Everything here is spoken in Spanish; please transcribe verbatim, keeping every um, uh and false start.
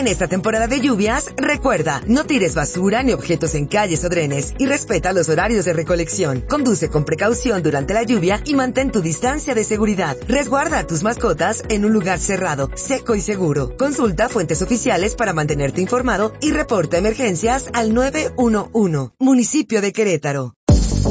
En esta temporada de lluvias, recuerda, no tires basura ni objetos en calles o drenes y respeta los horarios de recolección. Conduce con precaución durante la lluvia y mantén tu distancia de seguridad. Resguarda a tus mascotas en un lugar cerrado, seco y seguro. Consulta fuentes oficiales para mantenerte informado y reporta emergencias al nueve uno uno. Municipio de Querétaro.